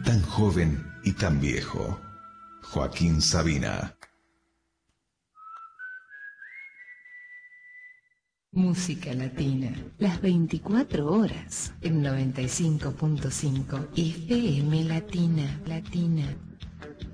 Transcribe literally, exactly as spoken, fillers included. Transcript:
tan joven y tan viejo. Joaquín Sabina. Música latina, las veinticuatro horas, en noventa y cinco punto cinco F M Latina, Latina.